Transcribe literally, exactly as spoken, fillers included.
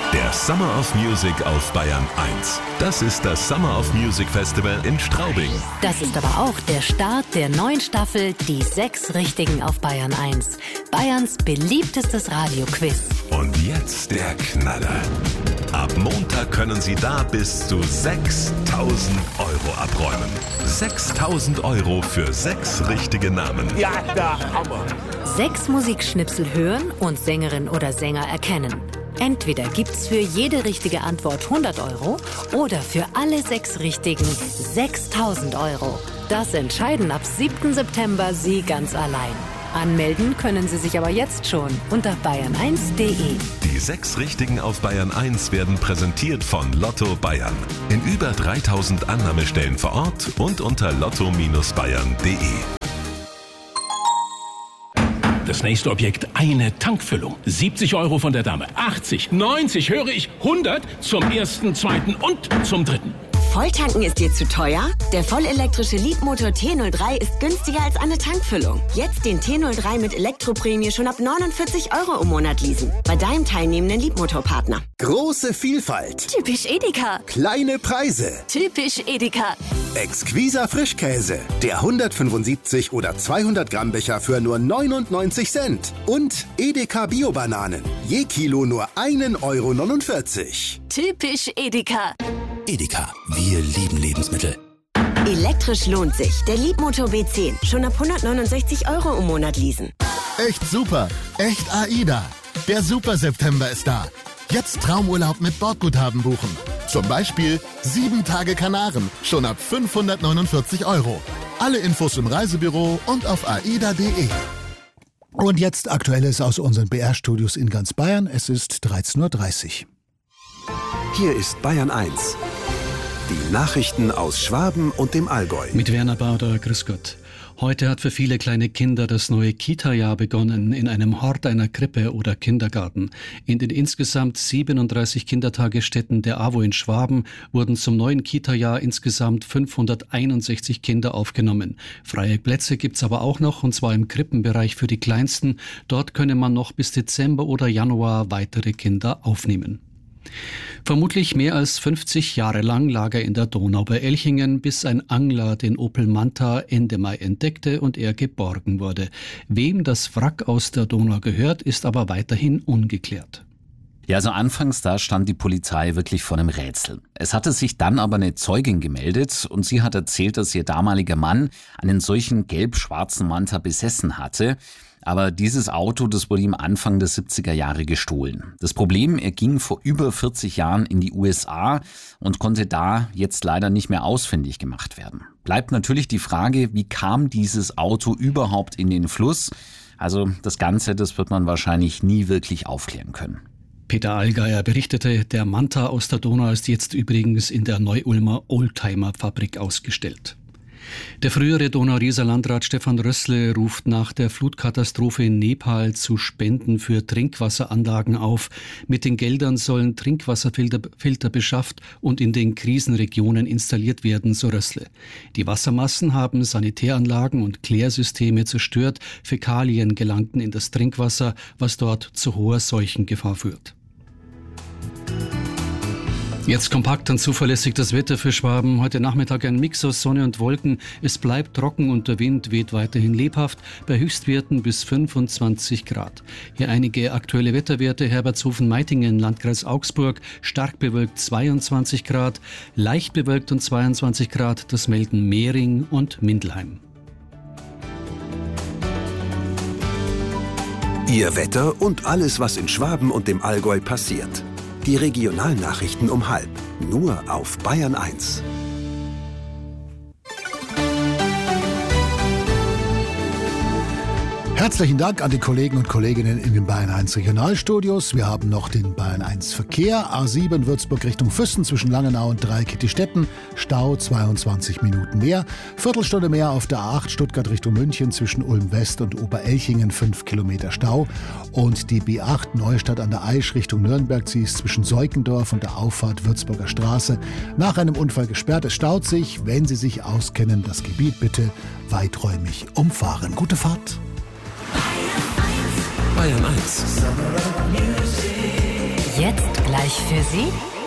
Der Summer of Music auf Bayern eins. Das ist das Summer of Music Festival in Straubing. Das ist aber auch der Start der neuen Staffel Die sechs Richtigen auf Bayern eins. Bayerns beliebtestes Radioquiz. Und jetzt der Knaller. Ab Montag können Sie da bis zu sechstausend Euro abräumen. sechstausend Euro für sechs richtige Namen. Ja, der Hammer. Sechs Musikschnipsel hören und Sängerin oder Sänger erkennen. Entweder gibt's für jede richtige Antwort hundert Euro oder für alle sechs Richtigen sechstausend Euro. Das entscheiden ab siebten September Sie ganz allein. Anmelden können Sie sich aber jetzt schon unter bayern eins punkt de. Die sechs Richtigen auf Bayern eins werden präsentiert von Lotto Bayern. In über dreitausend Annahmestellen vor Ort und unter lotto Bindestrich bayern punkt de. Das nächste Objekt, eine Tankfüllung. siebzig Euro von der Dame, achtzig, neunzig, höre ich, hundert zum ersten, zweiten und zum dritten. Volltanken ist dir zu teuer? Der vollelektrische Leapmotor T null drei ist günstiger als eine Tankfüllung. Jetzt den T null drei mit Elektroprämie schon ab neunundvierzig Euro im Monat leasen. Bei deinem teilnehmenden Leapmotor-Partner. Große Vielfalt. Typisch Edeka. Kleine Preise. Typisch Edeka. Exquiser Frischkäse. Der hundertfünfundsiebzig oder zweihundert Gramm Becher für nur neunundneunzig Cent. Und Edeka Bio-Bananen. Je Kilo nur ein Euro neunundvierzig. Typisch Edeka. Edeka, wir lieben Lebensmittel. Elektrisch lohnt sich. Der Leapmotor B zehn. Schon ab hundertneunundsechzig Euro im Monat leasen. Echt super. Echt AIDA. Der Super September ist da. Jetzt Traumurlaub mit Bordguthaben buchen. Zum Beispiel sieben Tage Kanaren. Schon ab fünfhundertneunundvierzig Euro. Alle Infos im Reisebüro und auf aida punkt de. Und jetzt Aktuelles aus unseren B R-Studios in ganz Bayern. Es ist dreizehn Uhr dreißig. Hier ist Bayern eins. Die Nachrichten aus Schwaben und dem Allgäu. Mit Werner Bauder, grüß Gott. Heute hat für viele kleine Kinder das neue Kita-Jahr begonnen, in einem Hort einer Krippe oder Kindergarten. In den insgesamt siebenunddreißig Kindertagesstätten der A W O in Schwaben wurden zum neuen Kita-Jahr insgesamt fünfhunderteinundsechzig Kinder aufgenommen. Freie Plätze gibt's aber auch noch, und zwar im Krippenbereich für die Kleinsten. Dort könne man noch bis Dezember oder Januar weitere Kinder aufnehmen. Vermutlich mehr als fünfzig Jahre lang lag er in der Donau bei Elchingen, bis ein Angler den Opel Manta Ende Mai entdeckte und er geborgen wurde. Wem das Wrack aus der Donau gehört, ist aber weiterhin ungeklärt. Ja, also anfangs, da stand die Polizei wirklich vor einem Rätsel. Es hatte sich dann aber eine Zeugin gemeldet und sie hat erzählt, dass ihr damaliger Mann einen solchen gelb-schwarzen Manta besessen hatte. Aber dieses Auto, das wurde ihm Anfang der siebziger Jahre gestohlen. Das Problem, er ging vor über vierzig Jahren in die U S A und konnte da jetzt leider nicht mehr ausfindig gemacht werden. Bleibt natürlich die Frage, wie kam dieses Auto überhaupt in den Fluss? Also das Ganze, das wird man wahrscheinlich nie wirklich aufklären können. Peter Allgeier berichtete, der Manta aus der Donau ist jetzt übrigens in der Neu-Ulmer Oldtimer-Fabrik ausgestellt. Der frühere Donau-Rieser Landrat Stefan Rössle ruft nach der Flutkatastrophe in Nepal zu Spenden für Trinkwasseranlagen auf. Mit den Geldern sollen Trinkwasserfilter Filter beschafft und in den Krisenregionen installiert werden, so Rössle. Die Wassermassen haben Sanitäranlagen und Klärsysteme zerstört. Fäkalien gelangten in das Trinkwasser, was dort zu hoher Seuchengefahr führt. Jetzt kompakt und zuverlässig das Wetter für Schwaben. Heute Nachmittag ein Mix aus Sonne und Wolken. Es bleibt trocken und der Wind weht weiterhin lebhaft, bei Höchstwerten bis fünfundzwanzig Grad. Hier einige aktuelle Wetterwerte. Herbertshofen-Meitingen, Landkreis Augsburg, stark bewölkt zweiundzwanzig Grad, leicht bewölkt und zweiundzwanzig Grad, das melden Mehring und Mindelheim. Ihr Wetter und alles, was in Schwaben und dem Allgäu passiert. Die Regionalnachrichten um halb. Nur auf Bayern eins. Herzlichen Dank an die Kollegen und Kolleginnen in den Bayern eins Regionalstudios. Wir haben noch den Bayern eins Verkehr. A sieben Würzburg Richtung Füssen zwischen Langenau und Dreikitti-Stetten. Stau zweiundzwanzig Minuten mehr. Viertelstunde mehr auf der A acht Stuttgart Richtung München zwischen Ulm West und Oberelchingen. fünf Kilometer Stau. Und die B acht Neustadt an der Aisch Richtung Nürnberg. Sie ist zwischen Seukendorf und der Auffahrt Würzburger Straße nach einem Unfall gesperrt. Es staut sich. Wenn Sie sich auskennen, das Gebiet bitte weiträumig umfahren. Gute Fahrt. Bayern eins. Jetzt gleich für Sie